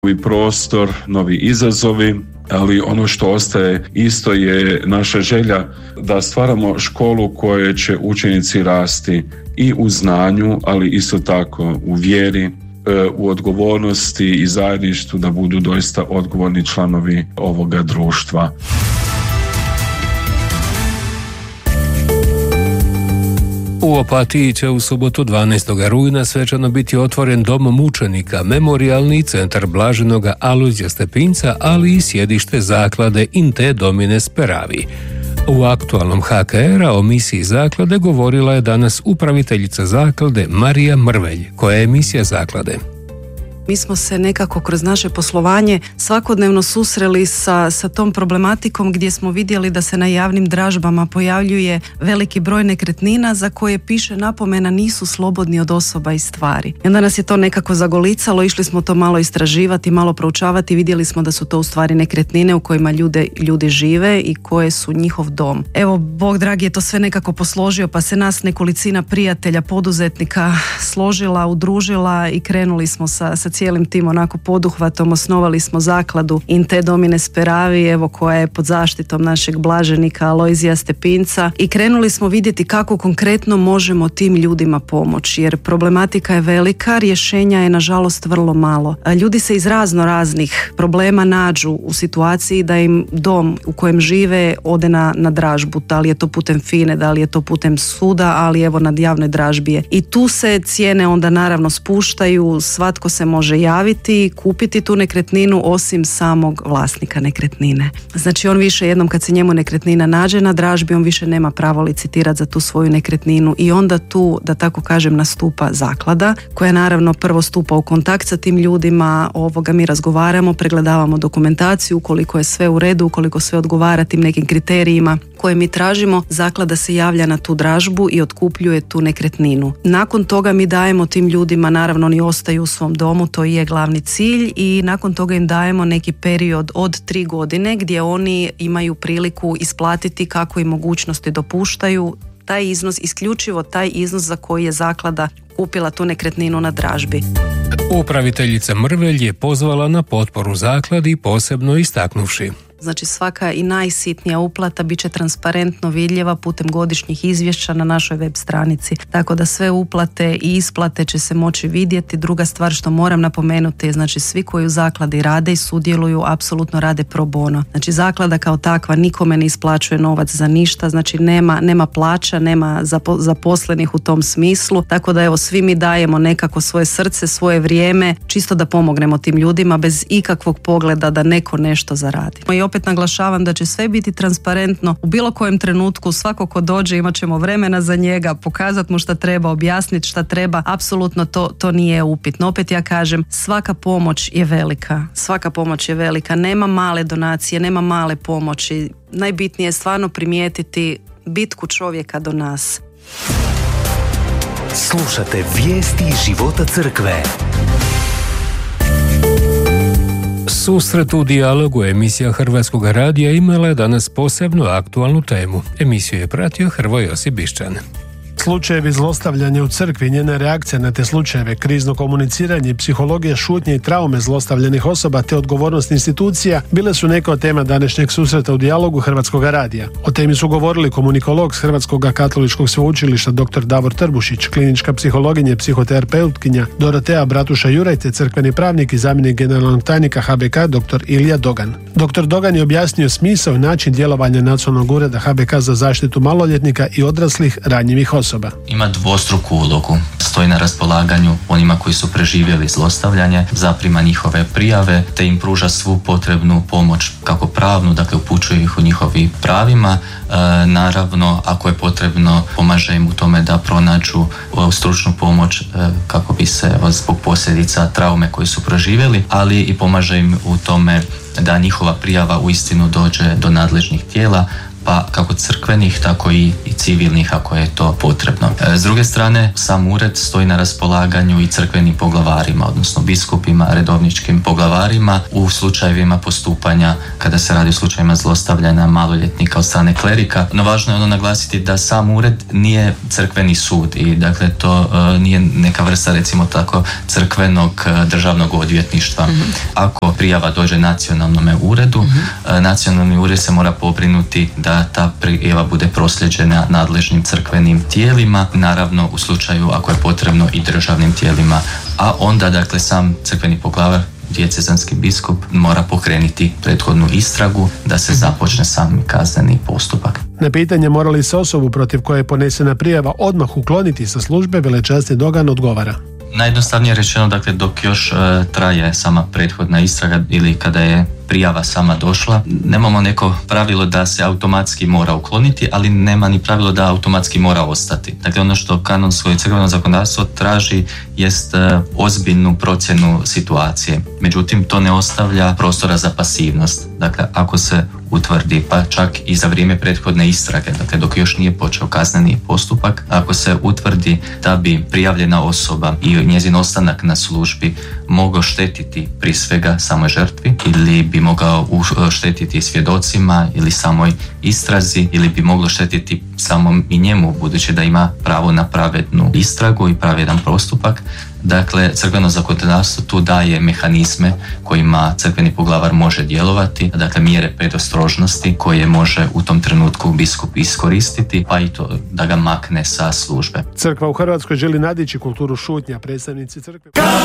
novi prostor, novi izazovi, ali ono što ostaje isto je naša želja da stvaramo školu koje će učenici rasti i u znanju, ali isto tako u vjeri, u odgovornosti i zajedništvu, da budu doista odgovorni članovi ovoga društva. U Opatiji će u subotu 12. rujna svečano biti otvoren Dom mučenika, memorijalni centar blaženoga Alojzija Stepinca, ali i sjedište zaklade In te Domine Speravi. U aktualnom HKR-a o misiji zaklade govorila je danas upraviteljica zaklade Marija Mrvelj. Koja je misija zaklade? Mi smo se nekako kroz naše poslovanje svakodnevno susreli sa tom problematikom gdje smo vidjeli da se na javnim dražbama pojavljuje veliki broj nekretnina za koje piše napomena nisu slobodni od osoba i stvari. I onda nas je to nekako zagolicalo, išli smo to malo istraživati, malo proučavati, vidjeli smo da su to u stvari nekretnine u kojima ljudi žive i koje su njihov dom. Evo, Bog dragi je to sve nekako posložio, pa se nas nekolicina prijatelja, poduzetnika složila, udružila i krenuli smo sa cijelim tim onako poduhvatom, osnovali smo zakladu In te Domine Speravi, evo, koja je pod zaštitom našeg blaženika Alojzija Stepinca, i krenuli smo vidjeti kako konkretno možemo tim ljudima pomoći, jer problematika je velika, rješenja je nažalost vrlo malo. Ljudi se iz raznih problema nađu u situaciji da im dom u kojem žive ode na dražbu, da li je to putem FINE, da li je to putem suda, ali evo na javnoj dražbi je. I tu se cijene onda naravno spuštaju, svatko se može javiti i kupiti tu nekretninu osim samog vlasnika nekretnine. Znači on više jednom kad se njemu nekretnina nađe na dražbi, on više nema pravo licitirati za tu svoju nekretninu i onda tu, da tako kažem, nastupa zaklada koja naravno prvo stupa u kontakt sa tim ljudima, mi razgovaramo, pregledavamo dokumentaciju, ukoliko je sve u redu, ukoliko sve odgovara tim nekim kriterijima koje mi tražimo, zaklada se javlja na tu dražbu i otkupljuje tu nekretninu. Nakon toga mi dajemo tim ljudima, naravno oni ostaju u svom domu, to je glavni cilj, i nakon toga im dajemo neki period od 3 godine gdje oni imaju priliku isplatiti kako im mogućnosti dopuštaju taj iznos, isključivo taj iznos za koji je zaklada kupila tu nekretninu na dražbi. Upraviteljica Mrvelj je pozvala na potporu zakladi, posebno istaknuvši: Znači svaka i najsitnija uplata bit će transparentno vidljiva putem godišnjih izvješća na našoj web stranici. Tako da sve uplate i isplate će se moći vidjeti. Druga stvar što moram napomenuti je, znači svi koji u zakladi rade i sudjeluju apsolutno rade pro bono. Znači zaklada kao takva nikome ne isplaćuje novac za ništa, znači nema plaća, nema zaposlenih u tom smislu. Tako da evo, svi mi dajemo nekako svoje srce, svoje vrijeme, čisto da pomognemo tim ljudima bez ikakvog pogleda da neko nešto zaradi. I opet naglašavam da će sve biti transparentno u bilo kojem trenutku, svako ko dođe imat ćemo vremena za njega, pokazati mu šta treba, objasniti šta treba, apsolutno to nije upitno. Opet ja kažem, svaka pomoć je velika, nema male donacije, nema male pomoći, najbitnije je stvarno primijetiti bitku čovjeka do nas. Slušate vijesti života crkve. Susret u dijalogu emisija Hrvatskog radija imala je danas posebno aktualnu temu. Emisiju je pratio Hrvoje Josip Bišćan. Slučajevi zlostavljanja u crkvi, njena reakcija na te slučajeve, krizno komuniciranje i psihologija šutnje i traume zlostavljanih osoba te odgovornost institucija bile su neke od tema današnjeg susreta u dijalogu Hrvatskog radija. O temi su govorili komunikolog s Hrvatskog katoličkog sveučilišta dr. Davor Trbušić, klinička psihologija i psihoterapeutkinja Dorotea Bratuša-Juraj te crkveni pravnik i zamjenik generalnog tajnika HBK dr. Ilija Dogan. Dr. Dogan je objasnio smisao i način djelovanja Nacionalnog ureda HBK za zaštitu maloljetnika i odraslih ranjivih osoba. Ima dvostruku ulogu. Stoji na raspolaganju onima koji su preživjeli zlostavljanje, zaprima njihove prijave te im pruža svu potrebnu pomoć, kako pravnu, dakle upućuje ih u njihovim pravima. Naravno, ako je potrebno, pomaže im u tome da pronađu stručnu pomoć kako bi se zbog posljedica traume koje su proživjeli, ali i pomaže im u tome da njihova prijava uistinu dođe do nadležnih tijela pa kako crkvenih, tako i civilnih ako je to potrebno. S druge strane, sam ured stoji na raspolaganju i crkvenim poglavarima, odnosno biskupima, redovničkim poglavarima u slučajevima postupanja kada se radi o slučajevima zlostavljanja maloljetnika od strane klerika. No važno je ono naglasiti da sam ured nije crkveni sud i dakle to nije neka vrsta recimo tako crkvenog državnog odvjetništva. Ako prijava dođe nacionalnom uredu, nacionalni ured se mora pobrinuti da ta prijava bude prosljeđena nadležnim crkvenim tijelima, naravno u slučaju ako je potrebno i državnim tijelima, a onda dakle sam crkveni poglavar, dijecezanski biskup mora pokrenuti prethodnu istragu da se započne sam kazneni postupak. Na pitanje mora li se osobu protiv koje je ponesena prijava odmah ukloniti sa službe, velečasni Dogan odgovara. Najjednostavnije rečeno, dakle, dok još traje sama prethodna istraga ili kada je prijava sama došla, nemamo neko pravilo da se automatski mora ukloniti, ali nema ni pravilo da automatski mora ostati. Dakle, ono što kanonsko i crkveno zakonodavstvo traži jest ozbiljnu procjenu situacije. Međutim, to ne ostavlja prostora za pasivnost. Dakle, ako se utvrdi, pa čak i za vrijeme prethodne istrage, dakle dok još nije počeo kazneni postupak, ako se utvrdi da bi prijavljena osoba i njezin ostanak na službi mogao štetiti prije svega samoj žrtvi ili bi mogao štetiti svjedocima ili samoj istrazi ili bi moglo štetiti samom i njemu, budući da ima pravo na pravednu istragu i pravedan postupak. Dakle, crkveno zakonodavstvo tu daje mehanizme kojima crkveni poglavar može djelovati, dakle mjere predostrožnosti koje može u tom trenutku biskup iskoristiti, pa i to da ga makne sa službe. Crkva u Hrvatskoj želi nadići kulturu šutnja. Predstavnici crkve